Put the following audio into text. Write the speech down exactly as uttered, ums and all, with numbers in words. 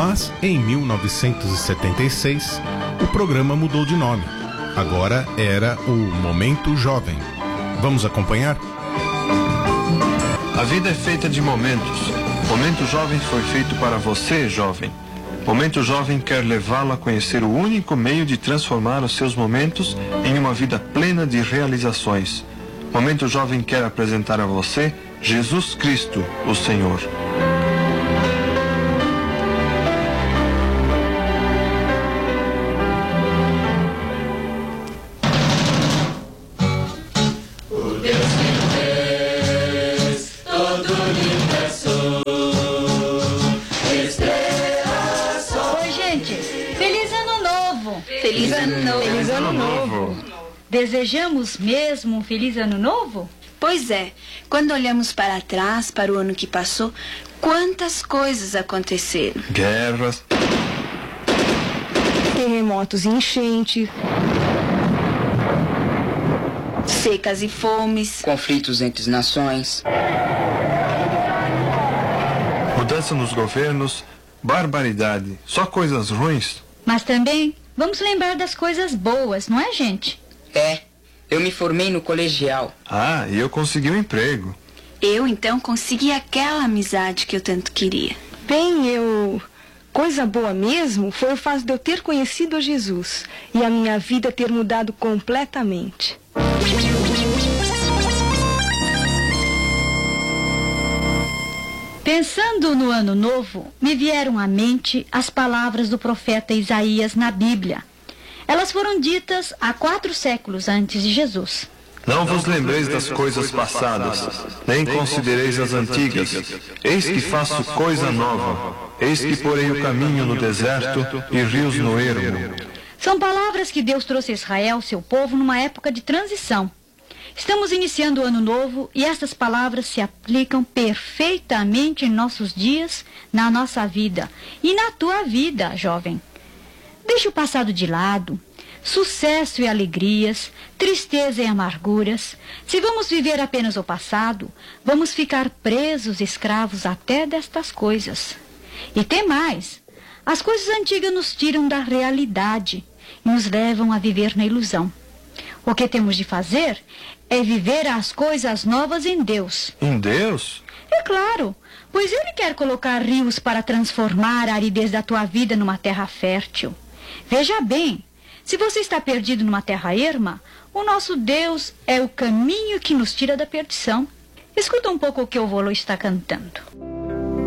Mas, em mil novecentos e setenta e seis, o programa mudou de nome. Agora era o Momento Jovem. Vamos acompanhar? A vida é feita de momentos. Momento Jovem foi feito para você, jovem. Momento Jovem quer levá-lo a conhecer o único meio de transformar os seus momentos em uma vida plena de realizações. Momento Jovem quer apresentar a você Jesus Cristo, o Senhor. Feliz ano novo. Feliz ano novo. Desejamos mesmo um feliz ano novo? Pois é. Quando olhamos para trás, para o ano que passou, quantas coisas aconteceram. Guerras. Terremotos e enchentes. Secas e fomes. Conflitos entre as nações. Mudança nos governos. Barbaridade. Só coisas ruins. Mas também vamos lembrar das coisas boas, não é, gente? É, eu me formei no colegial. Ah, e eu consegui um emprego. Eu, então, consegui aquela amizade que eu tanto queria. Bem, eu... Coisa boa mesmo foi o fato de eu ter conhecido a Jesus e a minha vida ter mudado completamente. Pensando no ano novo, me vieram à mente as palavras do profeta Isaías na Bíblia. Elas foram ditas há quatro séculos antes de Jesus. Não vos lembreis das coisas passadas, nem considereis as antigas. Eis que faço coisa nova. Eis que porei o caminho no deserto e rios no ermo. São palavras que Deus trouxe a Israel, seu povo, numa época de transição. Estamos iniciando o ano novo e estas palavras se aplicam perfeitamente em nossos dias, na nossa vida e na tua vida, jovem. Deixe o passado de lado, sucesso e alegrias, tristeza e amarguras. Se vamos viver apenas o passado, vamos ficar presos, escravos até destas coisas. E tem mais, as coisas antigas nos tiram da realidade e nos levam a viver na ilusão. O que temos de fazer é viver as coisas novas em Deus. Em Deus? É claro, pois Ele quer colocar rios para transformar a aridez da tua vida numa terra fértil. Veja bem, se você está perdido numa terra erma, o nosso Deus é o caminho que nos tira da perdição. Escuta um pouco o que o Volo está cantando.